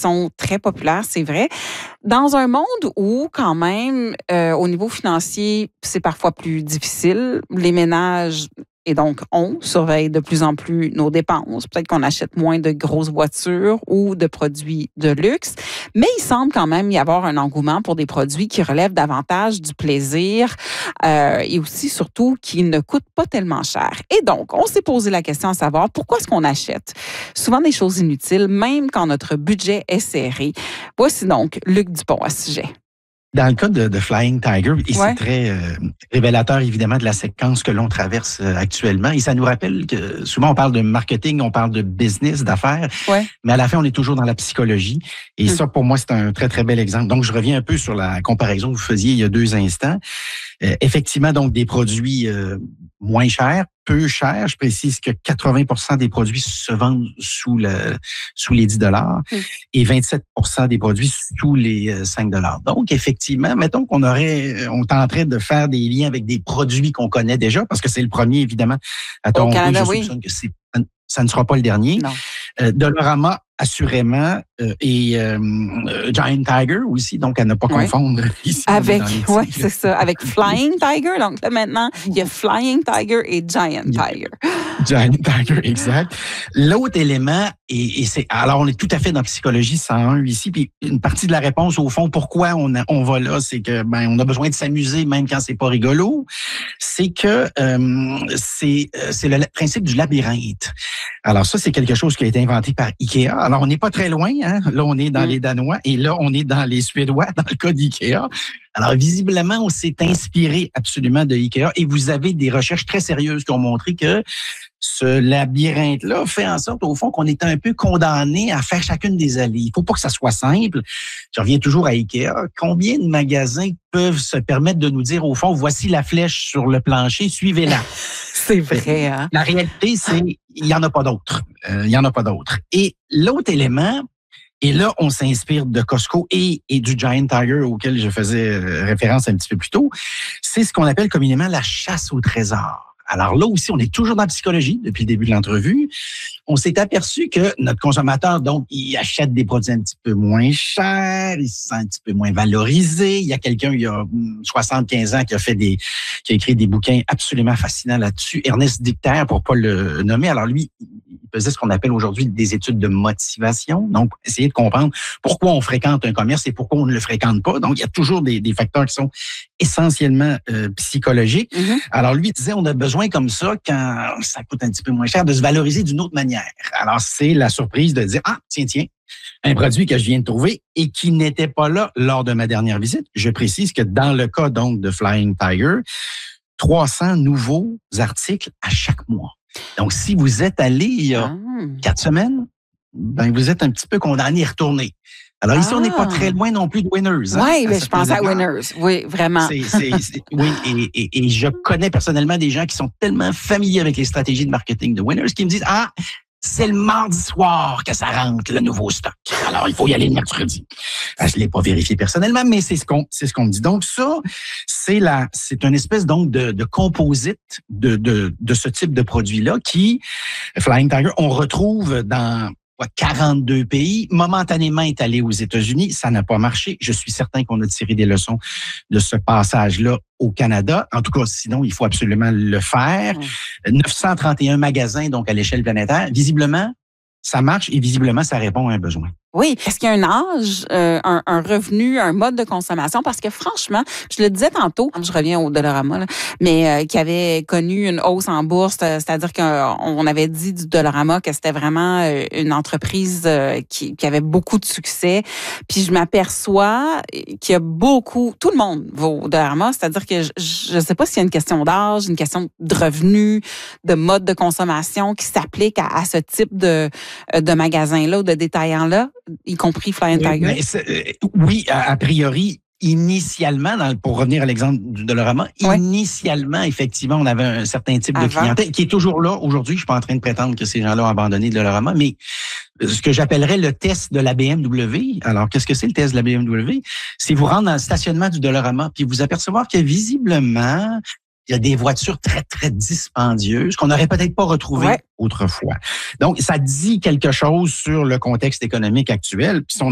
sont très populaires, c'est vrai. Dans un monde où, quand même, au niveau financier, c'est parfois plus difficile, les ménages et donc, on surveille de plus en plus nos dépenses. Peut-être qu'on achète moins de grosses voitures ou de produits de luxe. Mais il semble quand même y avoir un engouement pour des produits qui relèvent davantage du plaisir et aussi, surtout, qui ne coûtent pas tellement cher. Et donc, on s'est posé la question à savoir pourquoi est-ce qu'on achète souvent des choses inutiles, même quand notre budget est serré. Voici donc Luc Dupont à ce sujet. Dans le cas de Flying Tiger, et c'est très révélateur évidemment de la séquence que l'on traverse actuellement, et ça nous rappelle que souvent on parle de marketing, on parle de business, d'affaires, mais à la fin on est toujours dans la psychologie, et ça pour moi c'est un très très bel exemple. Donc je reviens un peu sur la comparaison que vous faisiez il y a 2 instants. Effectivement donc des produits moins chers, peu chers. Je précise que 80% des produits se vendent sous les 10 $ et 27% des produits sous les 5 $. Donc, effectivement, mettons qu'on tenterait de faire des liens avec des produits qu'on connaît déjà, parce que c'est le premier, évidemment, à Toronto. Je soupçonne que ça ne sera pas le dernier. Dollarama, assurément, et Giant Tiger aussi, donc à ne pas confondre ici. C'est ça, avec Flying Tiger. Donc là, maintenant, il y a Flying Tiger et Giant Tiger. Giant Tiger, exact. L'autre élément, alors on est tout à fait dans Psychologie 101 ici, puis une partie de la réponse, au fond, pourquoi on va là, c'est que on a besoin de s'amuser même quand c'est pas rigolo. C'est que c'est le principe du labyrinthe. Alors ça, c'est quelque chose qui a été inventé par Ikea. Alors on n'est pas très loin, hein? Là on est dans les Danois et là on est dans les Suédois dans le cas d'Ikea. Alors visiblement, on s'est inspiré absolument de Ikea et vous avez des recherches très sérieuses qui ont montré que ce labyrinthe-là fait en sorte, au fond, qu'on est un peu condamné à faire chacune des allées. Il faut pas que ça soit simple. Je reviens toujours à Ikea. Combien de magasins peuvent se permettre de nous dire, au fond, voici la flèche sur le plancher, suivez-la? C'est vrai, hein? La réalité, c'est il y en a pas d'autres. Il y en a pas d'autres. Et l'autre élément, et là, on s'inspire de Costco et du Giant Tiger auquel je faisais référence un petit peu plus tôt, c'est ce qu'on appelle communément la chasse au trésor. Alors là aussi, on est toujours dans la psychologie depuis le début de l'entrevue. On s'est aperçu que notre consommateur, donc, il achète des produits un petit peu moins chers, il se sent un petit peu moins valorisé. Il y a quelqu'un, il y a 75 ans, qui a écrit des bouquins absolument fascinants là-dessus. Ernest Dichter, pour pas le nommer. Alors lui, il faisait ce qu'on appelle aujourd'hui des études de motivation. Donc, essayer de comprendre pourquoi on fréquente un commerce et pourquoi on ne le fréquente pas. Donc, il y a toujours des facteurs qui sont essentiellement psychologiques. Alors lui, il disait, on a besoin comme ça, quand ça coûte un petit peu moins cher, de se valoriser d'une autre manière. Alors, c'est la surprise de dire, tiens, un produit que je viens de trouver et qui n'était pas là lors de ma dernière visite. Je précise que dans le cas, donc, de Flying Tiger, 300 nouveaux articles à chaque mois. Donc, si vous êtes allé il y a 4 semaines, vous êtes un petit peu condamné à y retourner. Alors ici, on n'est pas très loin non plus de Winners. Oui, mais je pense à Winners. Oui, vraiment. Oui, et je connais personnellement des gens qui sont tellement familiers avec les stratégies de marketing de Winners qui me disent, c'est le mardi soir que ça rentre, le nouveau stock. Alors, il faut y aller le mercredi. Je l'ai pas vérifié personnellement, mais c'est ce qu'on me dit. Donc, ça, c'est une espèce, donc, de composite de ce type de produit-là qui, Flying Tiger, on retrouve dans 42 pays. Momentanément est allé aux États-Unis. Ça n'a pas marché. Je suis certain qu'on a tiré des leçons de ce passage-là au Canada. En tout cas, sinon, il faut absolument le faire. 931 magasins, donc, à l'échelle planétaire. Visiblement, ça marche et visiblement, ça répond à un besoin. Oui. Est-ce qu'il y a un âge, un revenu, un mode de consommation? Parce que franchement, je le disais tantôt, je reviens au Dollarama, là, mais qui avait connu une hausse en bourse, c'est-à-dire qu'on avait dit du Dollarama que c'était vraiment une entreprise qui avait beaucoup de succès. Puis je m'aperçois qu'il y a tout le monde va au Dollarama, c'est-à-dire que je ne sais pas s'il y a une question d'âge, une question de revenu, de mode de consommation qui s'applique à ce type de magasin-là ou de détaillant-là, y compris Flying Tiger? Oui, a priori, initialement, pour revenir à l'exemple du Dollarama, initialement, effectivement, on avait un certain type de clientèle qui est toujours là aujourd'hui. Je suis pas en train de prétendre que ces gens-là ont abandonné le Dollarama, mais ce que j'appellerais le test de la BMW. Alors, qu'est-ce que c'est le test de la BMW? C'est vous rendre dans le stationnement du Dollarama puis vous apercevoir que visiblement, il y a des voitures très, très dispendieuses qu'on n'aurait peut-être pas retrouvées autrefois. Donc, ça dit quelque chose sur le contexte économique actuel. Puis